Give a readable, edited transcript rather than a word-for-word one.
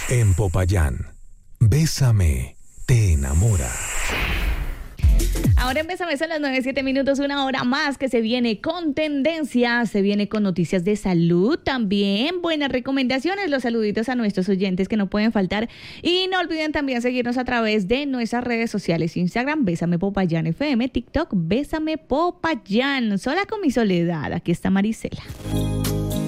En Popayán, Bésame, te enamora. Ahora empezamos a las 9:07, una hora más que se viene con tendencias, se viene con noticias de salud también, buenas recomendaciones, los saluditos a nuestros oyentes que no pueden faltar y no olviden también seguirnos a través de nuestras redes sociales, Instagram, Bésame Popayán FM, TikTok, Bésame Popayán, sola con mi soledad, aquí está Marisela.